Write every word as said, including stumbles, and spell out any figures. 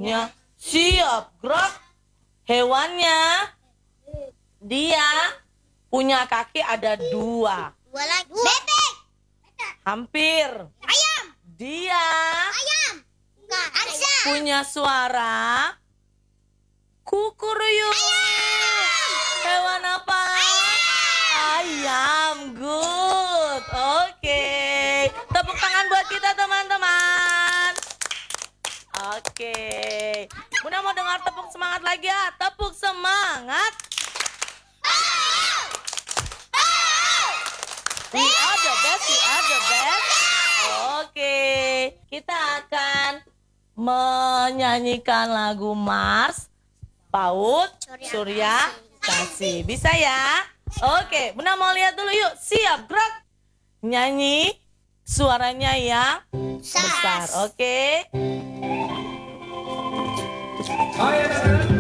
Nya siap gerak. Hewannya dia punya kaki ada dua. Dua lagi. Bebek. Hampir. Ayam. Dia Ayam. Bukan. Angsa. punya suara kukuruyuk. Hewan apa? Ayam. Good. Oke. Tepuk tangan buat kita teman-teman. Oke. Bunda mau dengar tepuk semangat lagi ya. Tepuk semangat. We are the best, we are the best. Oke, kita akan menyanyikan lagu Mars, Paut, Surya, Kasih. Bisa ya? Oke, Bunda mau lihat dulu yuk. Siap, gerak. Nyanyi suaranya yang besar. Oke.